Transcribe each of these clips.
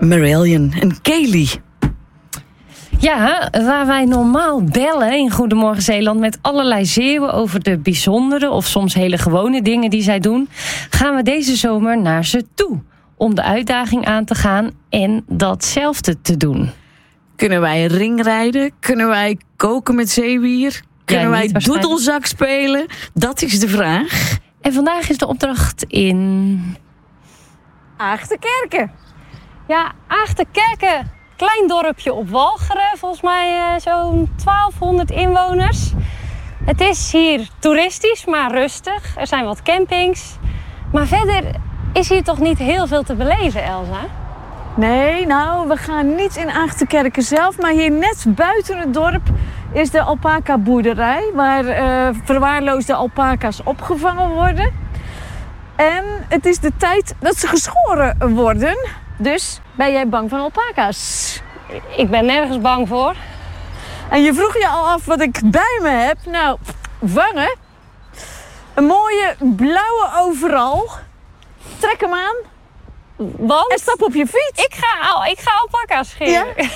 Marillion en Kaylee. Ja, waar wij normaal bellen in Goedemorgen Zeeland met allerlei zeeuwen over de bijzondere of soms hele gewone dingen die zij doen, gaan we deze zomer naar ze toe om de uitdaging aan te gaan en datzelfde te doen. Kunnen wij ringrijden? Kunnen wij koken met zeewier? Kunnen wij doedelzak spelen? Dat is de vraag. En vandaag is de opdracht in Aagtenkerken. Ja, Aagtenkerken. Klein dorpje op Walcheren. Volgens mij zo'n 1200 inwoners. Het is hier toeristisch, maar rustig. Er zijn wat campings. Maar verder is hier toch niet heel veel te beleven, Elsa? Nee, nou, we gaan niet in Aagtenkerken zelf. Maar hier net buiten het dorp is de alpaca-boerderij. Waar verwaarloosde alpaca's opgevangen worden. En het is de tijd dat ze geschoren worden. Dus ben jij bang van alpaca's? Ik ben nergens bang voor. En je vroeg je al af wat ik bij me heb. Nou, vangen. Een mooie blauwe overal. Trek hem aan. Want? En stap op je fiets. Ik ga alpaca's scheren. Ja?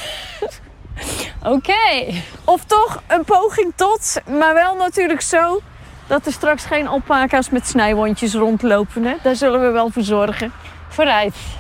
Oké. Of toch een poging tot, maar wel natuurlijk zo dat er straks geen alpaca's met snijwondjes rondlopen. Hè? Daar zullen we wel voor zorgen. Vooruit.